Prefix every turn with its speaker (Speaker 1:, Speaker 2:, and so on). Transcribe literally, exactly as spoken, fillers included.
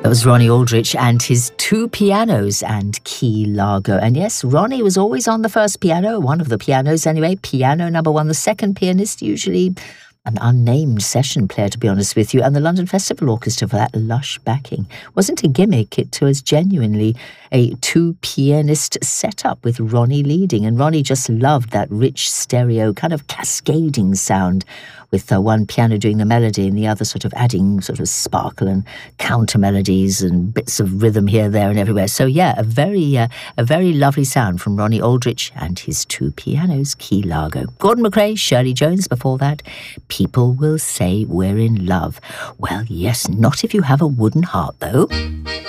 Speaker 1: was Ronnie Aldrich and his two pianos and Key Largo. And yes, Ronnie was always on the first piano, one of the pianos anyway, piano number one. The second pianist, usually an unnamed session player, to be honest with you, and the London Festival Orchestra for that lush backing. Wasn't a gimmick, it was genuinely a two-pianist setup with Ronnie leading, and Ronnie just loved that rich stereo, kind of cascading sound, with uh, one piano doing the melody and the other sort of adding sort of sparkle and counter melodies and bits of rhythm here, there and everywhere. So yeah, a very uh, a very lovely sound from Ronnie Aldrich and his two pianos, Key Largo. Gordon McRae, Shirley Jones before that. People will say we're in love. Well, yes, not if you have a wooden heart, though.